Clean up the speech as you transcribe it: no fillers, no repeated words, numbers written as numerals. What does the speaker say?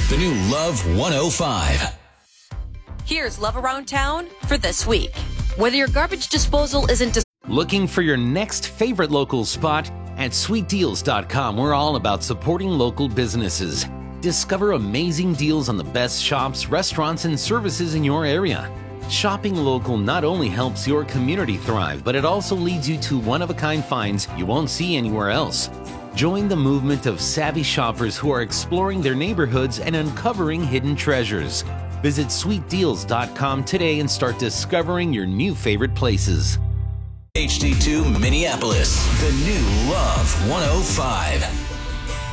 The new Love 105. Here's Love Around Town for this week. Whether your garbage disposal isn't... Looking for your next favorite local spot? At sweetdeals.com, we're all about supporting local businesses. Discover amazing deals on the best shops, restaurants, and services in your area. Shopping local not only helps your community thrive, but it also leads you to one-of-a-kind finds you won't see anywhere else. Join the movement of savvy shoppers who are exploring their neighborhoods and uncovering hidden treasures. Visit sweetdeals.com today and start discovering your new favorite places. HD2 Minneapolis, the new Love 105.